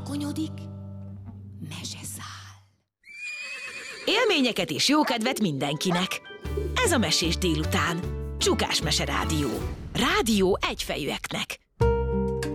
alkonyodik, meseszál. Élményeket és jókedvet mindenkinek. Ez a Mesés délután. Csukás Mese Rádió. Rádió egyfejűeknek.